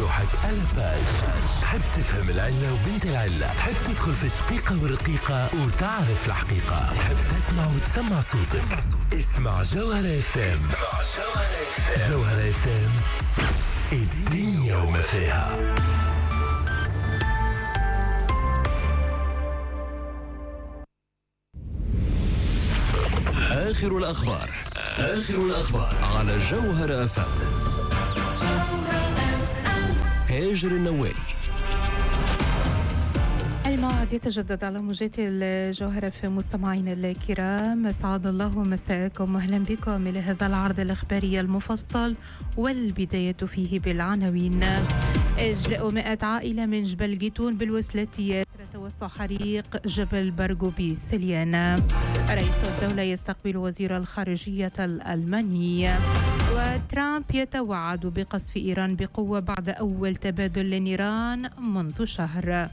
روحك ألباج. تحب تفهم العلة وبنت العلة، تحب تدخل في شقيقة والرقيقة وتعرف الحقيقة، تحب تسمع وتسمع صوتك. اسمع جوهرة FM. جوهرة FM، الدنيا وما فيها. آخر الأخبار على جوهرة FM. هاجر النوالي. الموعد يتجدد على موجات الجوهرة في مستمعينا الكرام. أسعد الله مساءكم وأهلا بكم إلى هذا العرض الإخباري المفصل، والبداية فيه بالعناوين. إجلاء 100 عائلة من جبل جيتون بالوسلاتية، توسع حريق جبل برغو بسليان. رئيس الدولة يستقبل وزير الخارجية الألماني. وترامب يتوعد بقصف إيران بقوة بعد أول تبادل لنيران منذ شهر.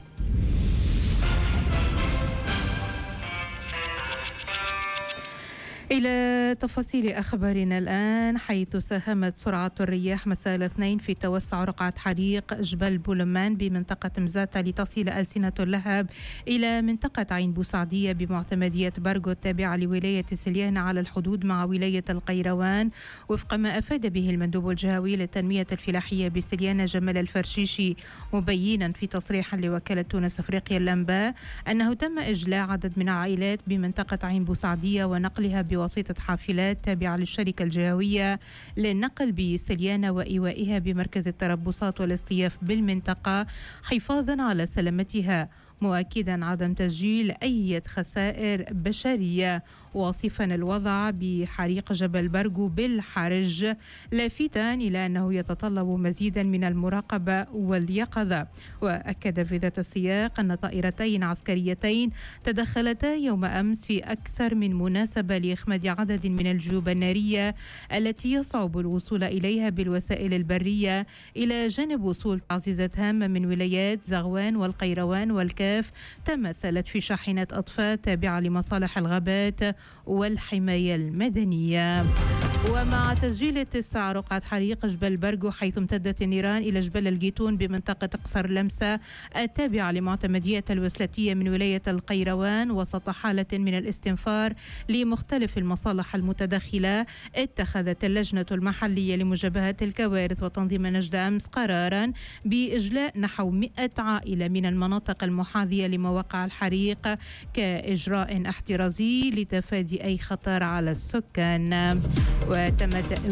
إلى تفاصيل أخبارنا الآن، حيث ساهمت سرعة الرياح مساء الاثنين في توسع رقعة حريق جبل بولمان بمنطقة مزاتة لتصل ألسنة اللهب إلى منطقة عين بوسعدية بمعتمدية برغو التابعة لولاية سليان على الحدود مع ولاية القيروان، وفق ما أفاد به المندوب الجهوي للتنمية الفلاحية بسليان جمال الفرشيشي، مبينا في تصريح لوكالة تونس أفريقيا الأنباء أنه تم إجلاء عدد من العائلات بمنطقة عين بوسعدية ونقلها بواسطة حافلات تابعة للشركة الجهوية للنقل بسليان وإيوائها بمركز التربصات والاصطياف بالمنطقة حفاظا على سلامتها، مؤكدا عدم تسجيل أي خسائر بشرية، واصفا الوضع بحريق جبل برغو بالحرج، لافتا إلى أنه يتطلب مزيدا من المراقبة واليقظة. وأكد في ذات السياق أن طائرتين عسكريتين تدخلتا يوم أمس في أكثر من مناسبة لإخماد عدد من الجيوب النارية التي يصعب الوصول إليها بالوسائل البرية، إلى جانب وصول تعزيزات هامة من ولايات زغوان والقيروان والكاف تمثلت في شاحنات أطفال تابعة لمصالح الغابات والحماية المدنية. ومع تسجيل اتساع رقعة حريق جبل برغو، حيث امتدت النيران إلى جبل الجيتون بمنطقة قصر لمسة التابعة لمعتمدية الوسلاتية من ولاية القيروان، وسط حالة من الاستنفار لمختلف المصالح المتدخلة، اتخذت اللجنة المحلية لمجابهة الكوارث وتنظيم نجد أمس قرارا بإجلاء نحو 100 عائلة من المناطق المحاذية لمواقع الحريق كإجراء احترازي لتفادي أي خطر على السكان. وتم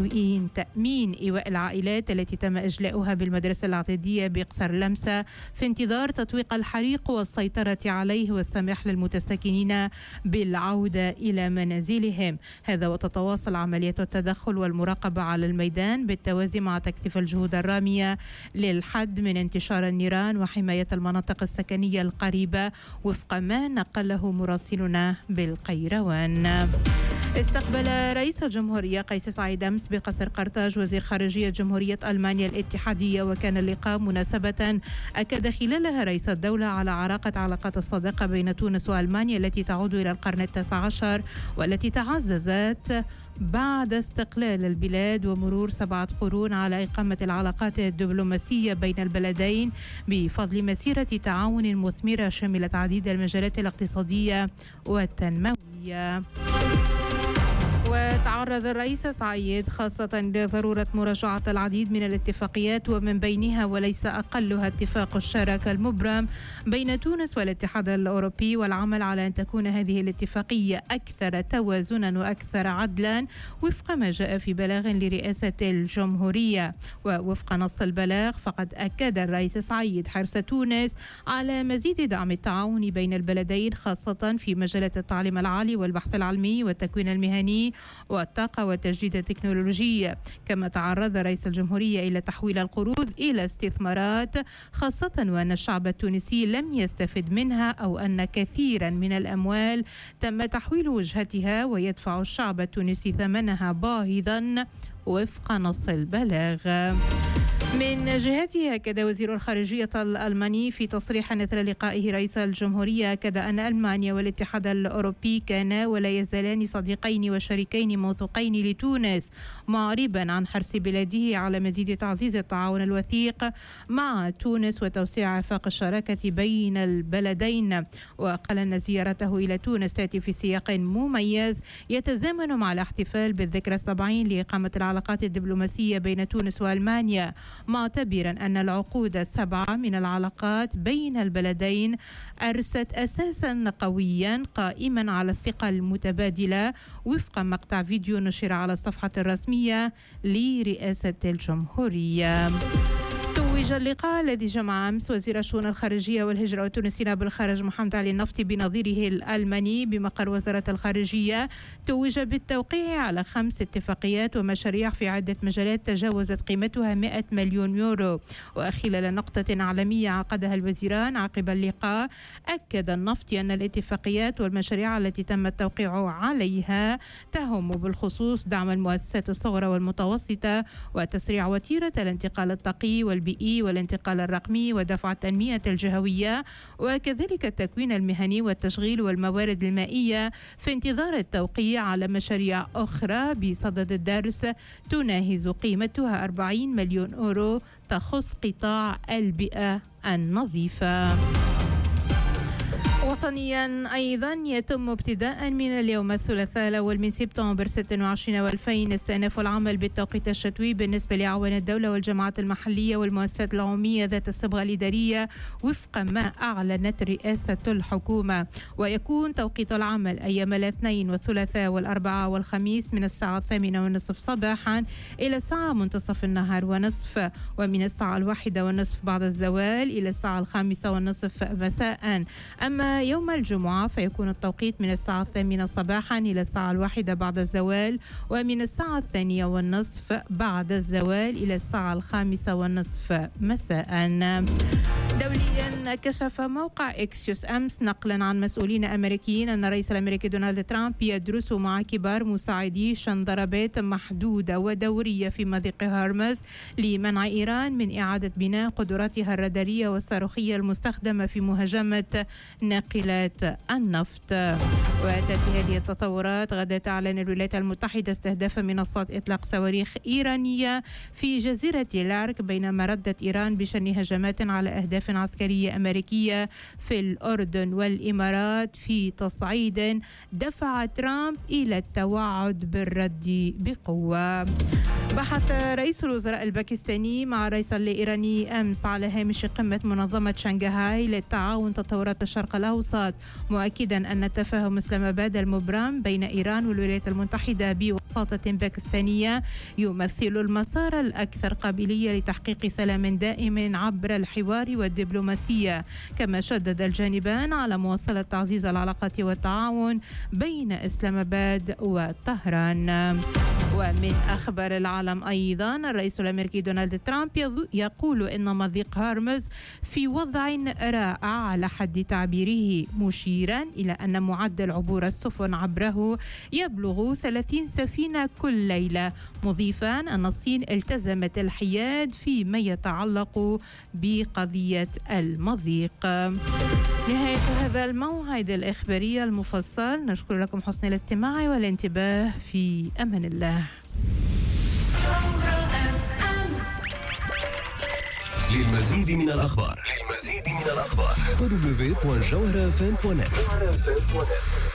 تأمين إيواء العائلات التي تم إجلاؤها بالمدرسة العتيدية بقصر لمسة في انتظار تطويق الحريق والسيطرة عليه والسماح للمتساكنين بالعودة إلى منازلهم. هذا وتتواصل عمليات التدخل والمراقبة على الميدان بالتوازي مع تكثيف الجهود الرامية للحد من انتشار النيران وحماية المناطق السكنية القريبة، وفق ما نقله مراسلنا بالقيروان. استقبل رئيس الجمهورية قيس سعيد أمس بقصر قرطاج وزير خارجية جمهورية ألمانيا الاتحادية، وكان اللقاء مناسبة أكد خلالها رئيس الدولة على عراقة علاقات الصداقة بين تونس وألمانيا التي تعود إلى القرن التاسع عشر، والتي تعززت بعد استقلال البلاد ومرور 7 قرون على إقامة العلاقات الدبلوماسية بين البلدين بفضل مسيرة تعاون مثمرة شملت عديد المجالات الاقتصادية والتنموية. وتعرض الرئيس سعيد خاصة لضرورة مراجعة العديد من الاتفاقيات، ومن بينها وليس أقلها اتفاق الشراكة المبرم بين تونس والاتحاد الأوروبي، والعمل على أن تكون هذه الاتفاقية أكثر توازنا وأكثر عدلا وفق ما جاء في بلاغ لرئاسة الجمهورية. ووفق نص البلاغ فقد أكد الرئيس سعيد حرص تونس على مزيد دعم التعاون بين البلدين، خاصة في مجالات التعليم العالي والبحث العلمي والتكوين المهني والطاقة والتجديد التكنولوجي. كما تعرض رئيس الجمهورية إلى تحويل القروض إلى استثمارات، خاصة وأن الشعب التونسي لم يستفد منها، أو أن كثيرا من الأموال تم تحويل وجهتها ويدفع الشعب التونسي ثمنها باهظا وفق نص البلاغ. من جهته أكد وزير الخارجية الألماني في تصريح أثر لقائه رئيس الجمهورية أكد أن ألمانيا والاتحاد الأوروبي كانا ولا يزالان صديقين وشريكين موثوقين لتونس، معربا عن حرص بلاده على مزيد تعزيز التعاون الوثيق مع تونس وتوسيع آفاق الشراكة بين البلدين. وقال أن زيارته إلى تونس تأتي في سياق مميز يتزامن مع الاحتفال بالذكرى 70 لإقامة العلاقات الدبلوماسية بين تونس وألمانيا، معتبرا أن العقود 7 من العلاقات بين البلدين أرست أساسا قويا قائما على الثقة المتبادلة، وفق مقطع فيديو نشر على الصفحة الرسمية لرئاسة الجمهورية. توج اللقاء الذي جمع أمس وزير الشؤون الخارجية والهجرة والتونسي نائب الخارج محمد علي النفطي بنظيره الألماني بمقر وزارة الخارجية، توج بالتوقيع على 5 اتفاقيات ومشاريع في عدة مجالات تجاوزت قيمتها 100 مليون يورو. وخلال نقطة إعلامية عقدها الوزيران عقب اللقاء، أكد النفطي أن الاتفاقيات والمشاريع التي تم التوقيع عليها تهم بالخصوص دعم المؤسسات الصغرى والمتوسطة وتسريع وتيرة الانتقال الطاقي والبيئي والانتقال الرقمي ودفع التنمية الجهوية، وكذلك التكوين المهني والتشغيل والموارد المائية، في انتظار التوقيع على مشاريع أخرى بصدد الدرس تناهز قيمتها 40 مليون يورو تخص قطاع البيئة النظيفة. وطنيا أيضا يتم ابتداء من اليوم الثلاثاء الأول من سبتمبر 26 و2000 استئناف العمل بالتوقيت الشتوي بالنسبة لأعوان الدولة والجماعات المحلية والمؤسسات العمومية ذات الصبغة الإدارية وفق ما أعلنت رئاسة الحكومة. ويكون توقيت العمل أيام الاثنين والثلاثاء والأربعاء والخميس من الساعة 8:30 صباحا إلى الساعة منتصف النهار ونصف، ومن الساعة 1:30 بعد الزوال إلى الساعة 5:30 مساء. أما يوم الجمعة فيكون التوقيت من الساعة 8 صباحا إلى الساعة 1 بعد الزوال، ومن الساعة 2:30 بعد الزوال إلى الساعة 5:30 مساء. دوليا، كشف موقع إكسيوس أمس نقلا عن مسؤولين أمريكيين أن الرئيس الأمريكي دونالد ترامب يدرس مع كبار مساعدي شنضربات محدودة ودورية في مضيق هرمز لمنع إيران من إعادة بناء قدراتها الرادارية والصاروخية المستخدمة في مهاجمة ناقلات النفط. وتأتي هذه التطورات غدا تعلن الولايات المتحدة استهداف منصات إطلاق صواريخ إيرانية في جزيرة لارك، بينما ردت إيران بشن هجمات على أهداف عسكرية أمريكية في الأردن والإمارات في تصعيد دفع ترامب إلى التوعد بالرد بقوة. بحث رئيس الوزراء الباكستاني مع الرئيس الإيراني أمس على هامش قمة منظمة شنغهاي للتعاون تطورات الشرق الأوسط، مؤكدا أن التفاهم إسلام آباد المبرم بين إيران والولايات المتحدة بوساطة باكستانية يمثل المسار الأكثر قابلية لتحقيق سلام دائم عبر الحوار والدبلوماسية. كما شدد الجانبان على مواصلة تعزيز العلاقات والتعاون بين إسلام آباد وطهران. ومن أخبار العالم أيضا، الرئيس الأمريكي دونالد ترامب يقول إن مضيق هرمز في وضع رائع على حد تعبيره، مشيرا إلى أن معدل عبور السفن عبره يبلغ 30 سفينة كل ليلة، مضيفا أن الصين التزمت الحياد فيما يتعلق بقضية المضيق. نهاية هذا الموعد الإخباري المفصل، نشكر لكم حسن الاستماع والانتباه. في أمان الله. للمزيد من الأخبار www.jawharafm.net